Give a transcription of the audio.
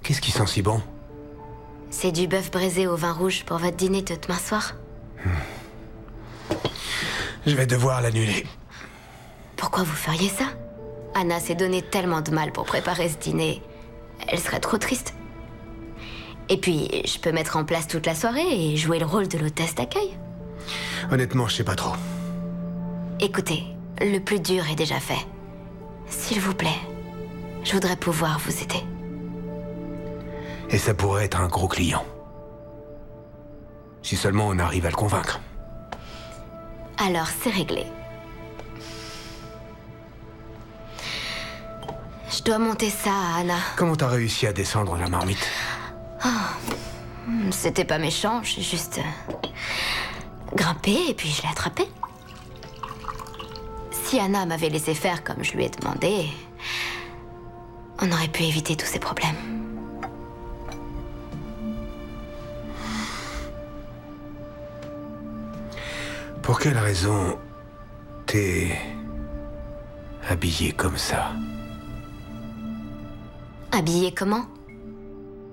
Qu'est-ce qui sent si bon? C'est du bœuf braisé au vin rouge pour votre dîner de demain soir. Je vais devoir l'annuler. Pourquoi vous feriez ça? Anna s'est donné tellement de mal pour préparer ce dîner. Elle serait trop triste. Et puis, je peux mettre en place toute la soirée et jouer le rôle de l'hôtesse d'accueil. Honnêtement, je sais pas trop. Écoutez, le plus dur est déjà fait. S'il vous plaît, je voudrais pouvoir vous aider. Et ça pourrait être un gros client. Si seulement on arrive à le convaincre. Alors, c'est réglé. Je dois monter ça à Anna. Comment t'as réussi à descendre la marmite? C'était pas méchant, j'ai juste grimpé et puis je l'ai attrapé. Si Anna m'avait laissé faire comme je lui ai demandé, on aurait pu éviter tous ces problèmes. Pour quelle raison t'es habillé comme ça? Habillé comment?